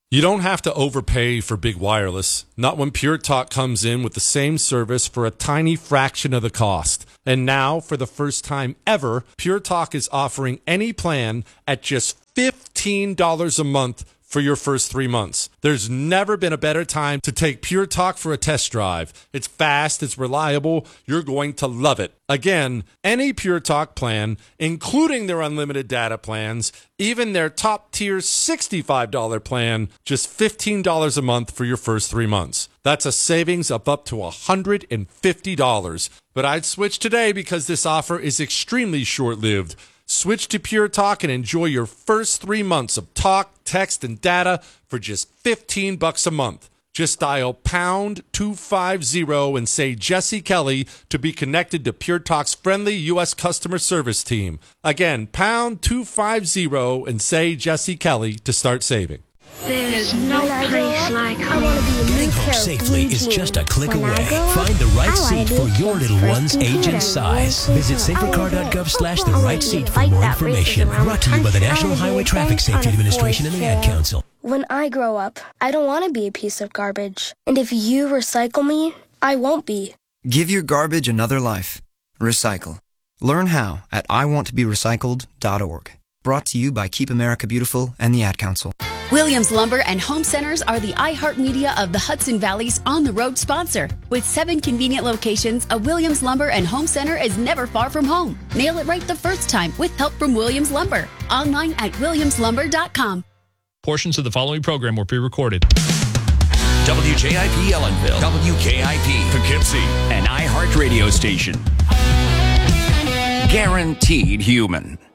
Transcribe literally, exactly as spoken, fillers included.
You don't have to overpay for big wireless, not when Pure Talk comes in with the same service for a tiny fraction of the cost. And now, for the first time ever, Pure Talk is offering any plan at just fifteen dollars a month for your first three months. There's never been a better time to take Pure Talk for a test drive. It's fast, it's reliable, you're going to love it. Again, any Pure Talk plan, including their unlimited data plans, even their top-tier sixty-five dollars plan, just fifteen dollars a month for your first three months. That's a savings of up to one hundred fifty dollars. But I'd switch today because this offer is extremely short-lived. Switch to Pure Talk and enjoy your first three months of talk, text, and data for just fifteen bucks a month. Just dial pound two fifty and say Jesse Kelly to be connected to Pure Talk's friendly U S customer service team. Again, pound two fifty and say Jesse Kelly to start saving. There's no place like home. Getting home safely is just a click away. Find the right seat for your little one's age and size. Visit safer car dot gov slash the right seat for more information. Brought to you by the National Highway Traffic Safety Administration and the Ad Council. When I grow up, I don't want to be a piece of garbage. And if you recycle me, I won't be. Give your garbage another life. Recycle. Learn how at I want to be recycled dot org. Brought to you by Keep America Beautiful and the Ad Council. Williams Lumber and Home Centers are the iHeartMedia of the Hudson Valley's on-the-road sponsor. With seven convenient locations, a Williams Lumber and Home Center is never far from home. Nail it right the first time with help from Williams Lumber. Online at williams lumber dot com. Portions of the following program were pre-recorded. W J I P Ellenville, W K I P Poughkeepsie, an iHeart radio station. Guaranteed human.